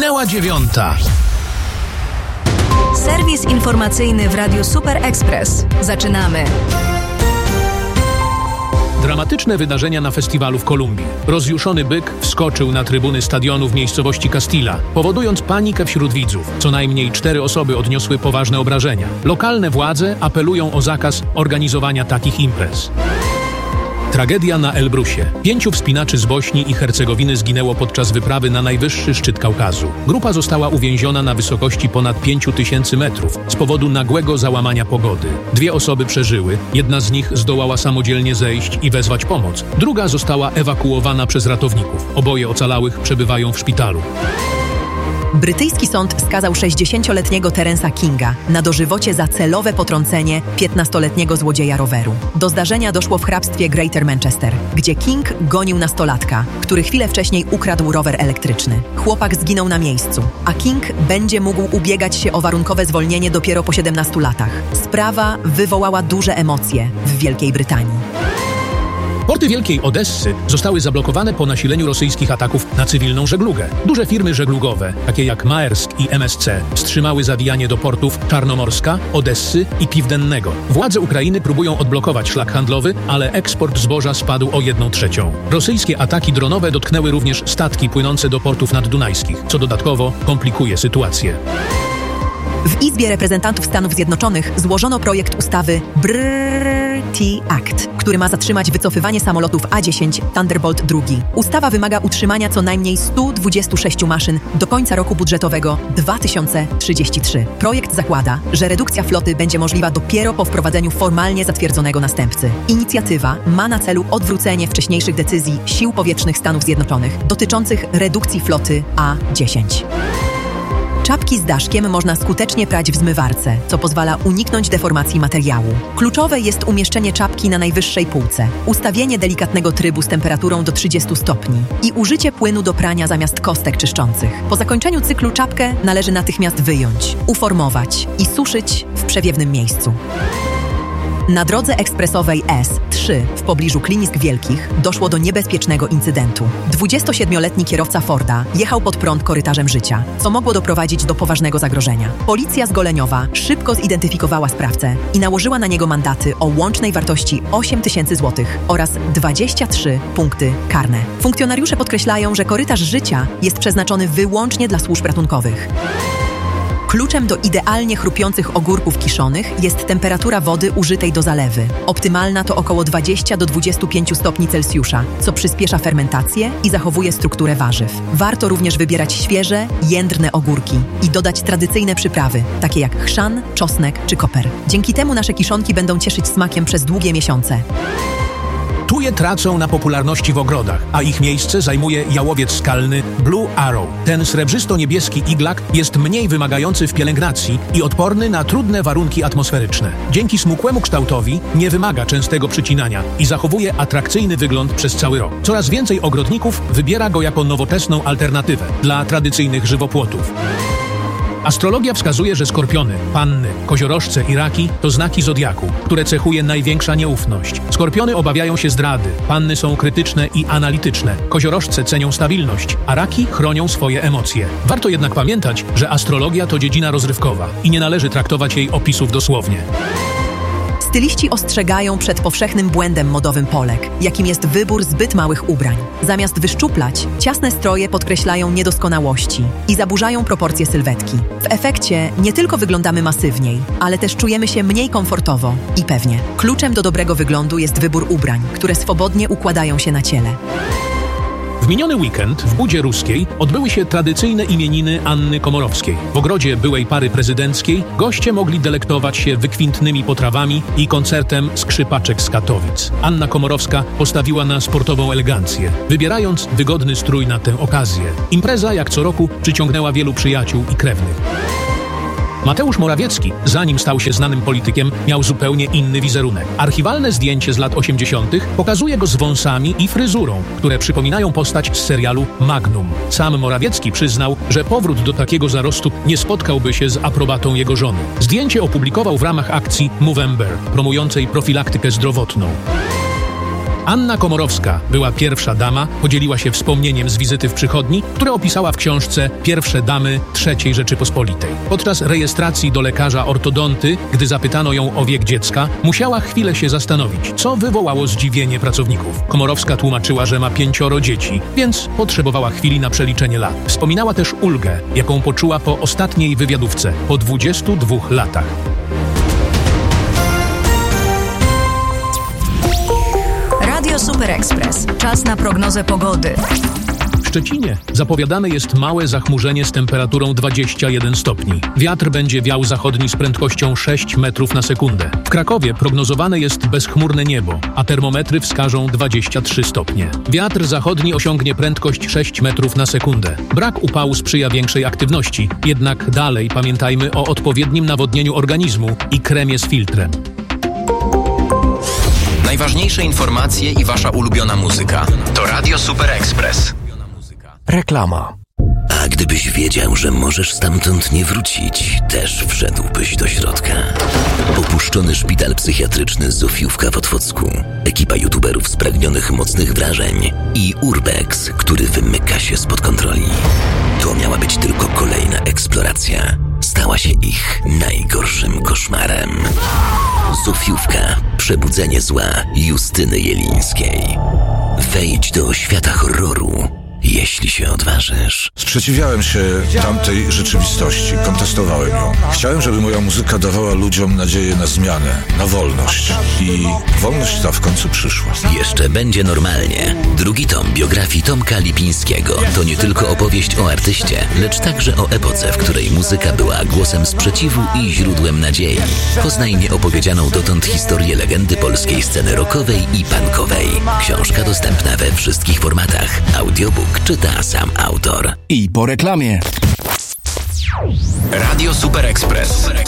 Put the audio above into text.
Minęła 9:00. Serwis informacyjny w Radiu Super Express. Zaczynamy. Dramatyczne wydarzenia na festiwalu w Kolumbii. Rozjuszony byk wskoczył na trybuny stadionu w miejscowości Castilla, powodując panikę wśród widzów. Co najmniej 4 osoby odniosły poważne obrażenia. Lokalne władze apelują o zakaz organizowania takich imprez. Tragedia na Elbrusie. 5 wspinaczy z Bośni i Hercegowiny zginęło podczas wyprawy na najwyższy szczyt Kaukazu. Grupa została uwięziona na wysokości ponad 5000 metrów z powodu nagłego załamania pogody. 2 osoby przeżyły, jedna z nich zdołała samodzielnie zejść i wezwać pomoc. Druga została ewakuowana przez ratowników. Oboje ocalałych przebywają w szpitalu. Brytyjski sąd skazał 60-letniego Terensa Kinga na dożywocie za celowe potrącenie 15-letniego złodzieja roweru. Do zdarzenia doszło w hrabstwie Greater Manchester, gdzie King gonił nastolatka, który chwilę wcześniej ukradł rower elektryczny. Chłopak zginął na miejscu, a King będzie mógł ubiegać się o warunkowe zwolnienie dopiero po 17 latach. Sprawa wywołała duże emocje w Wielkiej Brytanii. Porty Wielkiej Odessy zostały zablokowane po nasileniu rosyjskich ataków na cywilną żeglugę. Duże firmy żeglugowe, takie jak Maersk i MSC, wstrzymały zawijanie do portów Czarnomorska, Odessy i Piwdennego. Władze Ukrainy próbują odblokować szlak handlowy, ale eksport zboża spadł o 1/3. Rosyjskie ataki dronowe dotknęły również statki płynące do portów naddunajskich, co dodatkowo komplikuje sytuację. W Izbie Reprezentantów Stanów Zjednoczonych złożono projekt ustawy Act, który ma zatrzymać wycofywanie samolotów A-10 Thunderbolt II. Ustawa wymaga utrzymania co najmniej 126 maszyn do końca roku budżetowego 2033. Projekt zakłada, że redukcja floty będzie możliwa dopiero po wprowadzeniu formalnie zatwierdzonego następcy. Inicjatywa ma na celu odwrócenie wcześniejszych decyzji Sił Powietrznych Stanów Zjednoczonych dotyczących redukcji floty A-10. Czapki z daszkiem można skutecznie prać w zmywarce, co pozwala uniknąć deformacji materiału. Kluczowe jest umieszczenie czapki na najwyższej półce, ustawienie delikatnego trybu z temperaturą do 30 stopni i użycie płynu do prania zamiast kostek czyszczących. Po zakończeniu cyklu czapkę należy natychmiast wyjąć, uformować i suszyć w przewiewnym miejscu. Na drodze ekspresowej S3 w pobliżu Klinisk Wielkich doszło do niebezpiecznego incydentu. 27-letni kierowca Forda jechał pod prąd korytarzem życia, co mogło doprowadzić do poważnego zagrożenia. Policja z Goleniowa szybko zidentyfikowała sprawcę i nałożyła na niego mandaty o łącznej wartości 8000 zł oraz 23 punkty karne. Funkcjonariusze podkreślają, że korytarz życia jest przeznaczony wyłącznie dla służb ratunkowych. Kluczem do idealnie chrupiących ogórków kiszonych jest temperatura wody użytej do zalewy. Optymalna to około 20 do 25 stopni Celsjusza, co przyspiesza fermentację i zachowuje strukturę warzyw. Warto również wybierać świeże, jędrne ogórki i dodać tradycyjne przyprawy, takie jak chrzan, czosnek czy koper. Dzięki temu nasze kiszonki będą cieszyć smakiem przez długie miesiące. Tuje tracą na popularności w ogrodach, a ich miejsce zajmuje jałowiec skalny Blue Arrow. Ten srebrzysto-niebieski iglak jest mniej wymagający w pielęgnacji i odporny na trudne warunki atmosferyczne. Dzięki smukłemu kształtowi nie wymaga częstego przycinania i zachowuje atrakcyjny wygląd przez cały rok. Coraz więcej ogrodników wybiera go jako nowoczesną alternatywę dla tradycyjnych żywopłotów. Astrologia wskazuje, że skorpiony, panny, koziorożce i raki to znaki zodiaku, które cechuje największa nieufność. Skorpiony obawiają się zdrady, panny są krytyczne i analityczne, koziorożce cenią stabilność, a raki chronią swoje emocje. Warto jednak pamiętać, że astrologia to dziedzina rozrywkowa i nie należy traktować jej opisów dosłownie. Styliści ostrzegają przed powszechnym błędem modowym Polek, jakim jest wybór zbyt małych ubrań. Zamiast wyszczuplać, ciasne stroje podkreślają niedoskonałości i zaburzają proporcje sylwetki. W efekcie nie tylko wyglądamy masywniej, ale też czujemy się mniej komfortowo i pewnie. Kluczem do dobrego wyglądu jest wybór ubrań, które swobodnie układają się na ciele. W miniony weekend w Budzie Ruskiej odbyły się tradycyjne imieniny Anny Komorowskiej. W ogrodzie byłej pary prezydenckiej goście mogli delektować się wykwintnymi potrawami i koncertem skrzypaczek z Katowic. Anna Komorowska postawiła na sportową elegancję, wybierając wygodny strój na tę okazję. Impreza, jak co roku, przyciągnęła wielu przyjaciół i krewnych. Mateusz Morawiecki, zanim stał się znanym politykiem, miał zupełnie inny wizerunek. Archiwalne zdjęcie z lat 80. pokazuje go z wąsami i fryzurą, które przypominają postać z serialu Magnum. Sam Morawiecki przyznał, że powrót do takiego zarostu nie spotkałby się z aprobatą jego żony. Zdjęcie opublikował w ramach akcji Movember, promującej profilaktykę zdrowotną. Anna Komorowska była pierwsza dama, podzieliła się wspomnieniem z wizyty w przychodni, które opisała w książce Pierwsze damy III Rzeczypospolitej. Podczas rejestracji do lekarza ortodonty, gdy zapytano ją o wiek dziecka, musiała chwilę się zastanowić, co wywołało zdziwienie pracowników. Komorowska tłumaczyła, że ma 5 dzieci, więc potrzebowała chwili na przeliczenie lat. Wspominała też ulgę, jaką poczuła po ostatniej wywiadówce, po 22 latach. Radio Super Express. Czas na prognozę pogody. W Szczecinie zapowiadane jest małe zachmurzenie z temperaturą 21 stopni. Wiatr będzie wiał zachodni z prędkością 6 metrów na sekundę. W Krakowie prognozowane jest bezchmurne niebo, a termometry wskażą 23 stopnie. Wiatr zachodni osiągnie prędkość 6 metrów na sekundę. Brak upału sprzyja większej aktywności, jednak dalej pamiętajmy o odpowiednim nawodnieniu organizmu i kremie z filtrem. Najważniejsze informacje i wasza ulubiona muzyka to Radio Super Express. Reklama. A gdybyś wiedział, że możesz stamtąd nie wrócić, też wszedłbyś do środka. Opuszczony szpital psychiatryczny Zofiówka w Otwocku, ekipa youtuberów spragnionych mocnych wrażeń i Urbex, który wymyka się spod kontroli. To miała być tylko kolejna eksploracja. Stała się ich najgorszym koszmarem. Zofiówka. Przebudzenie zła Justyny Jelińskiej. Wejdź do świata horroru, jeśli się odważysz. Sprzeciwiałem się tamtej rzeczywistości, kontestowałem ją. Chciałem, żeby moja muzyka dawała ludziom nadzieję na zmianę, na wolność. I wolność ta w końcu przyszła. Jeszcze będzie normalnie. Drugi tom biografii Tomka Lipińskiego to nie tylko opowieść o artyście, lecz także o epoce, w której muzyka była głosem sprzeciwu i źródłem nadziei. Poznaj nieopowiedzianą dotąd historię legendy polskiej sceny rockowej i punkowej. Książka dostępna we wszystkich formatach. Audiobook czyta sam autor. I po reklamie. Radio Super Express.